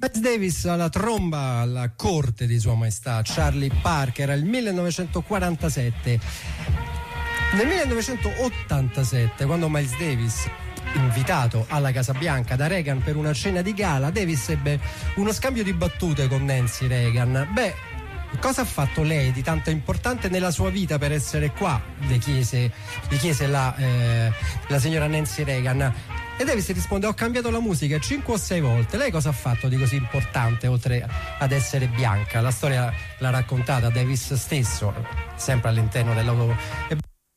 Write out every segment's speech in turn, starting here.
Miles Davis alla tromba alla corte di Sua Maestà Charlie Parker, era il 1947. Nel 1987, quando Miles Davis, invitato alla Casa Bianca da Reagan per una cena di gala, Davis ebbe uno scambio di battute con Nancy Reagan. Cosa ha fatto lei di tanto importante nella sua vita per essere qua? Le chiese la signora Nancy Reagan. E Davis risponde: ho cambiato la musica 5 o 6 volte. Lei cosa ha fatto di così importante oltre ad essere bianca? La storia l'ha raccontata Davis stesso, sempre all'interno dell'auto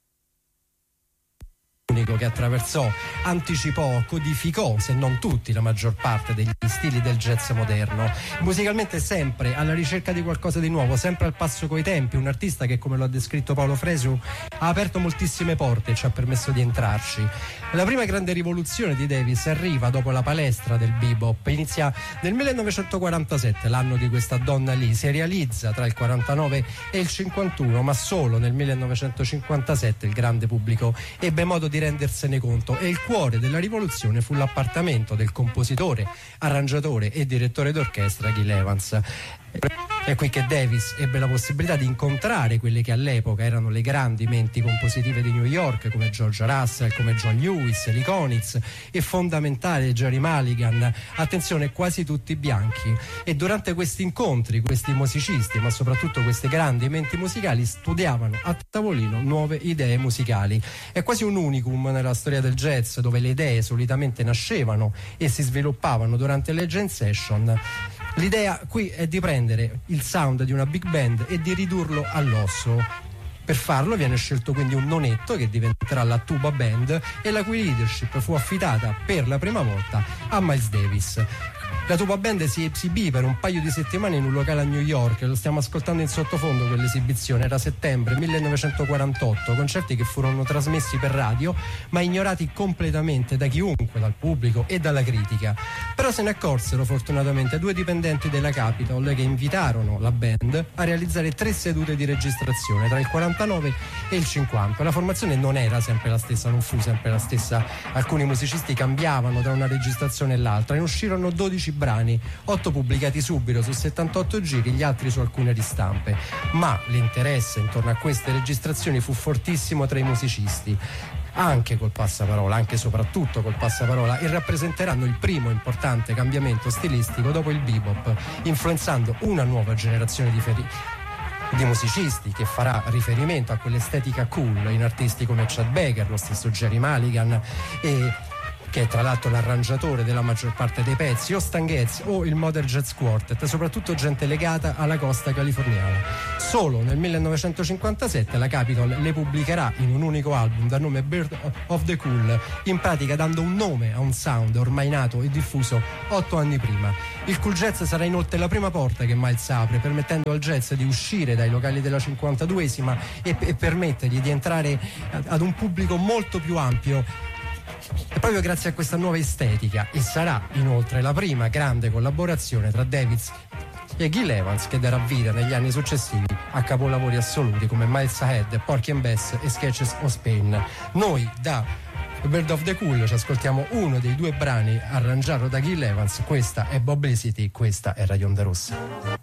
che attraversò, anticipò, codificò, se non tutti, la maggior parte degli stili del jazz moderno. Musicalmente sempre alla ricerca di qualcosa di nuovo, sempre al passo coi tempi, un artista che, come lo ha descritto Paolo Fresu, ha aperto moltissime porte e ci ha permesso di entrarci. La prima grande rivoluzione di Davis arriva dopo la palestra del bebop, inizia nel 1947, l'anno di questa donna lì, si realizza tra il 49 e il 51, ma solo nel 1957 il grande pubblico ebbe modo di rendersene conto, e il cuore della rivoluzione fu l'appartamento del compositore, arrangiatore e direttore d'orchestra Gil Evans. È qui che Davis ebbe la possibilità di incontrare quelle che all'epoca erano le grandi menti compositive di New York, come George Russell, come John Lewis, Lee Konitz e fondamentale Jerry Mulligan, attenzione, quasi tutti bianchi. E durante questi incontri, questi musicisti, ma soprattutto queste grandi menti musicali, studiavano a tavolino nuove idee musicali. È quasi un unicum nella storia del jazz, dove le idee solitamente nascevano e si sviluppavano durante le jam session. L'idea qui è di prendere il sound di una big band e di ridurlo all'osso. Per farlo viene scelto quindi un nonetto che diventerà la tuba band, e la cui leadership fu affidata per la prima volta a Miles Davis. La tuba band si esibì per un paio di settimane in un locale a New York, lo stiamo ascoltando in sottofondo quell'esibizione, era settembre 1948, concerti che furono trasmessi per radio ma ignorati completamente da chiunque, dal pubblico e dalla critica. Però se ne accorsero fortunatamente 2 dipendenti della Capitol che invitarono la band a realizzare 3 sedute di registrazione tra il 49 e il 50. La formazione non era sempre la stessa, non fu sempre la stessa, alcuni musicisti cambiavano tra una registrazione e l'altra, ne uscirono 12 brani, 8 pubblicati subito su 78 giri, gli altri su alcune ristampe. Ma l'interesse intorno a queste registrazioni fu fortissimo tra i musicisti, anche col passaparola, anche e soprattutto col passaparola, e rappresenteranno il primo importante cambiamento stilistico dopo il bebop, influenzando una nuova generazione di musicisti che farà riferimento a quell'estetica cool in artisti come Chet Baker, lo stesso Jerry Mulligan, che è tra l'altro l'arrangiatore della maggior parte dei pezzi, o Stan Getz o il Modern Jazz Quartet, soprattutto gente legata alla costa californiana. Solo nel 1957 la Capitol le pubblicherà in un unico album dal nome Bird of the Cool, in pratica dando un nome a un sound ormai nato e diffuso 8 anni prima. Il cool jazz sarà inoltre la prima porta che Miles apre, permettendo al jazz di uscire dai locali della 52esima e permettergli di entrare ad un pubblico molto più ampio, e proprio grazie a questa nuova estetica. E sarà inoltre la prima grande collaborazione tra Davis e Gil Evans, che darà vita negli anni successivi a capolavori assoluti come Miles Ahead, Porky and Bess e Sketches of Spain. Noi da Bird of the Cool ci ascoltiamo uno dei 2 brani arrangiato da Gil Evans. Questa è Publicity, questa è Radio Onda Rossa.